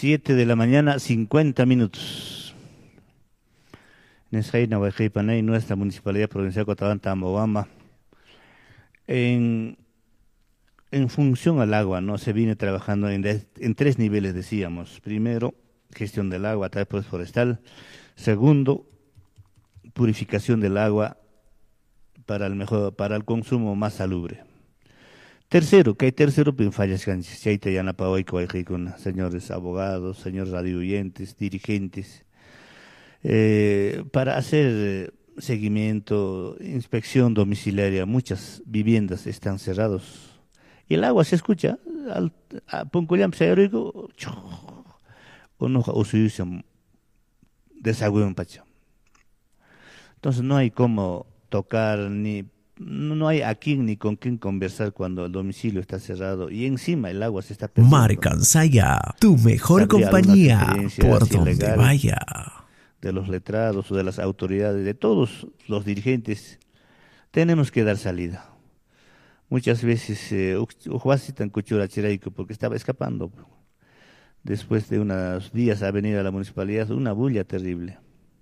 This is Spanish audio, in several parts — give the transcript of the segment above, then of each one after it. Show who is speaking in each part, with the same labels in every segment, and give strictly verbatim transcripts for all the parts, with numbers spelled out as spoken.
Speaker 1: Siete de la mañana, cincuenta minutos. Nesjaina Huayjaypanay, nuestra municipalidad provincial de Cotabamba, Tambobamba, en, en función al agua, ¿no? Se viene trabajando en, de- en tres niveles, decíamos. Primero, gestión del agua a través del proceso forestal. Segundo, purificación del agua para el mejor, para el consumo más salubre. Tercero, que hay tercero, pues fallas canchas, si hay tayana pa hoy, señores abogados, señores radioyentes, dirigentes, eh, para hacer eh, seguimiento, inspección domiciliaria. Muchas viviendas están cerrados y el agua se escucha, al, a Punculiam se oigo, o no, o se usa desagüe en pacha. Entonces no hay cómo tocar ni no no hay a quién ni con quién conversar cuando el domicilio está cerrado y encima el agua se está perdiendo.
Speaker 2: Marcansaya, tu mejor
Speaker 1: Saldría alguna
Speaker 2: compañía
Speaker 1: sugerencia
Speaker 2: por
Speaker 1: así
Speaker 2: donde
Speaker 1: legal
Speaker 2: vaya.
Speaker 1: de los letrados o de las autoridades, de todos los dirigentes, tenemos que dar salida. Muchas veces, eh, Ujuasitan Cuchura Chiraico, porque estaba escapando. Después de unos días ha venido a la municipalidad una bulla terrible.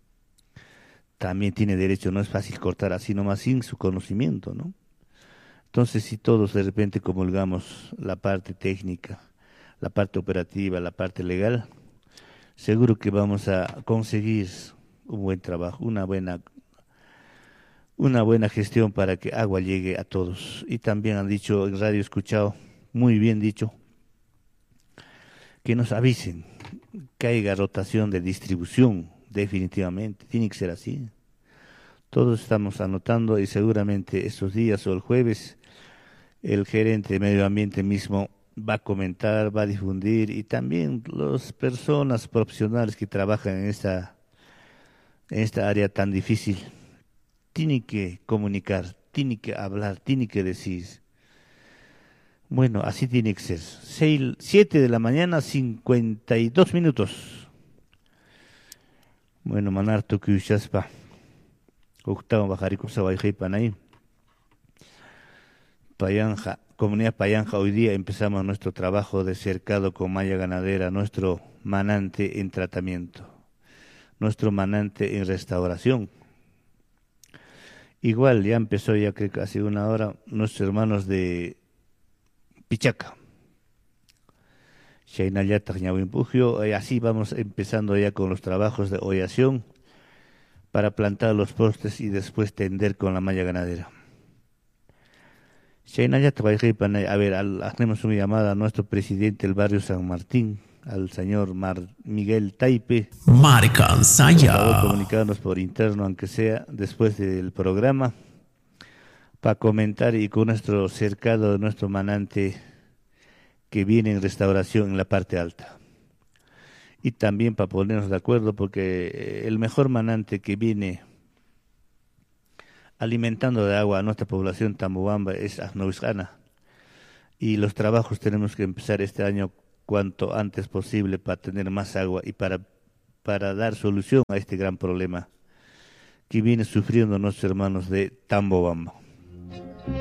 Speaker 1: También tiene derecho, no es fácil cortar así nomás sin su conocimiento, ¿no? Entonces, si todos de repente comulgamos la parte técnica, la parte operativa, la parte legal, seguro que vamos a conseguir un buen trabajo, una buena, una buena gestión para que agua llegue a todos. Y también han dicho en radio, he escuchado, muy bien dicho, que nos avisen que haya rotación de distribución, definitivamente, tiene que ser así. Todos estamos anotando y seguramente estos días o el jueves el gerente de medio ambiente mismo va a comentar, va a difundir y también las personas profesionales que trabajan en esta, en esta área tan difícil tienen que comunicar, tienen que hablar, tienen que decir. Bueno, así tiene que ser. Seis, siete de la mañana, cincuenta y dos minutos. Bueno, manarto que ushaspa. Octavo bajaricusa Panay. Payanja, comunidad Payanja, hoy día empezamos nuestro trabajo de cercado con malla ganadera, nuestro manante en tratamiento, nuestro manante en restauración. Igual ya empezó, ya creo que hace una hora, nuestros hermanos de Pichaca. Shainayata Ñahuimpugio, y así vamos empezando ya con los trabajos de hollación para plantar los postes y después tender con la malla ganadera. Shainayata Panay, a ver, al, hacemos una llamada a nuestro presidente del barrio San Martín, al señor Mar Miguel Taipe.
Speaker 2: Marcansaya.
Speaker 1: Por favor, comunicarnos por interno, aunque sea después del programa, para comentar y con nuestro cercado, nuestro manante que viene en restauración en la parte alta. Y también para ponernos de acuerdo, porque el mejor manante que viene alimentando de agua a nuestra población Tambobamba es Aznoviscana. Y los trabajos tenemos que empezar este año cuanto antes posible para tener más agua y para, para dar solución a este gran problema que viene sufriendo nuestros hermanos de Tambobamba.